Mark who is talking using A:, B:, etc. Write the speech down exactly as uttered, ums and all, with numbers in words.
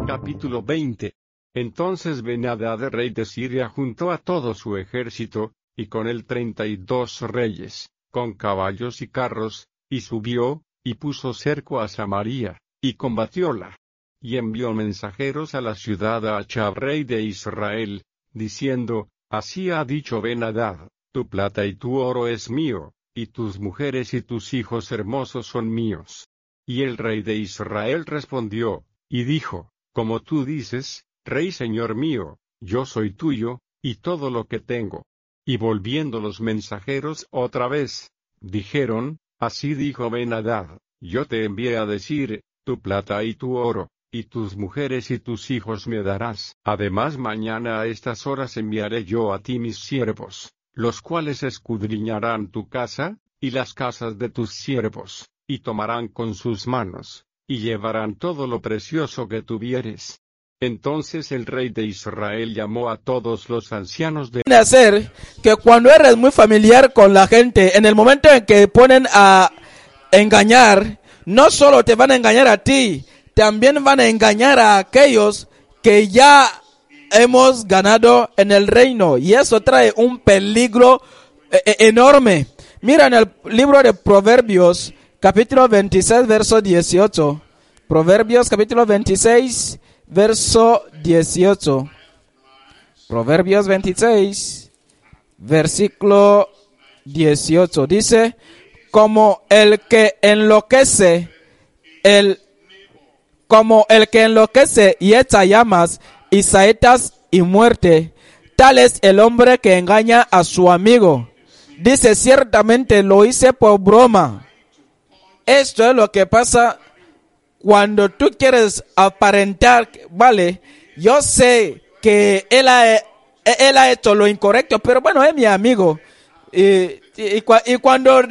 A: Capítulo veinte. Entonces Ben-Hadad, rey de Siria, juntó a todo su ejército, y con él treinta y dos reyes, con caballos y carros, y subió, y puso cerco a Samaria, y combatióla. Y envió mensajeros a la ciudad a Achab, rey de Israel, diciendo: Así ha dicho Ben-Hadad, tu plata y tu oro es mío, y tus mujeres y tus hijos hermosos son míos. Y el rey de Israel respondió, y dijo: Como tú dices, rey señor mío, yo soy tuyo, y todo lo que tengo. Y volviendo los mensajeros otra vez, dijeron: Así dijo Ben-Hadad, yo te envié a decir, tu plata y tu oro, y tus mujeres y tus hijos me darás. Además mañana a estas horas enviaré yo a ti mis siervos, los cuales escudriñarán tu casa, y las casas de tus siervos, y tomarán con sus manos, y llevarán todo lo precioso que tuvieres. Entonces el rey de Israel llamó a todos los ancianos de
B: hacer que cuando eres muy familiar con la gente, en el momento en que ponen a engañar, no solo te van a engañar a ti, también van a engañar a aquellos que ya hemos ganado en el reino, y eso trae un peligro eh, enorme. Mira en el libro de Proverbios, capítulo veintiséis, verso dieciocho. Proverbios, capítulo veintiséis, verso dieciocho. Proverbios veintiséis, versículo dieciocho. Dice: como el que enloquece, el, como el que enloquece y echa llamas y saetas y muerte, tal es el hombre que engaña a su amigo. Dice: ciertamente lo hice por broma. Esto es lo que pasa cuando tú quieres aparentar, vale, yo sé que él ha, él ha hecho lo incorrecto, pero bueno, es mi amigo. Y, y, y cuando